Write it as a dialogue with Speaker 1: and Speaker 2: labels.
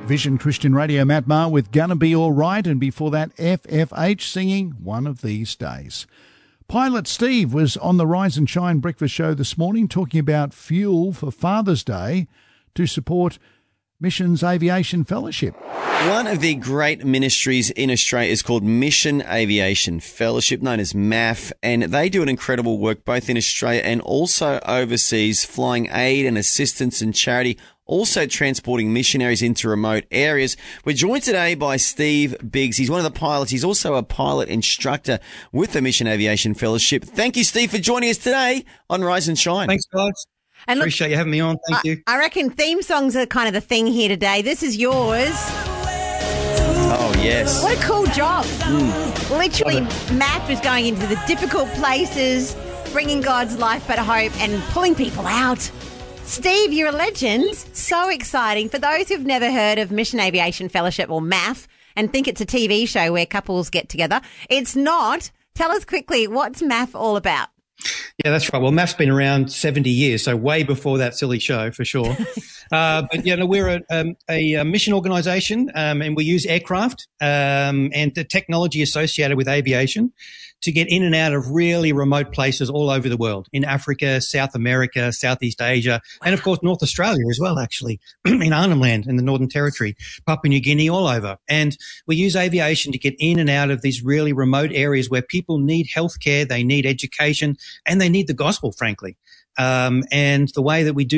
Speaker 1: Vision Christian Radio, Matt Maher with Gonna Be Alright, and before that FFH singing One of These Days. Pilot Steve was on the Rise and Shine breakfast show this morning talking about fuel for Father's Day to support Missions Aviation Fellowship.
Speaker 2: One of the great ministries in Australia is called Mission Aviation Fellowship, known as MAF, and they do an incredible work both in Australia and also overseas, flying aid and assistance and charity, also transporting missionaries into remote areas. We're joined today by Steve Biggs. He's one of the pilots. He's also a pilot instructor with the Mission Aviation Fellowship. Thank you, Steve, for joining us today on Rise and Shine.
Speaker 3: Thanks, guys.
Speaker 4: And look,
Speaker 3: appreciate you having me on. Thank you.
Speaker 4: I reckon theme songs are kind of the thing here today. This is yours.
Speaker 2: Oh, yes.
Speaker 4: What a cool job. Literally, MAF is going into the difficult places, bringing God's life but hope and pulling people out. Steve, you're a legend. So exciting. For those who've never heard of Mission Aviation Fellowship, or MAF, and think it's a TV show where couples get together, it's not. Tell us quickly, what's MAF all about?
Speaker 3: Yeah, that's right. Well, MAF's been around 70 years, so way before that silly show, for sure. But, you know, we're a mission organisation, and we use aircraft and the technology associated with aviation to get in and out of really remote places all over the world, in Africa, South America, Southeast Asia, and, of course, North Australia as well, actually, in Arnhem Land, in the Northern Territory, Papua New Guinea, all over. And we use aviation to get in and out of these really remote areas where people need healthcare, they need education, and they need the gospel, frankly. And the way that we do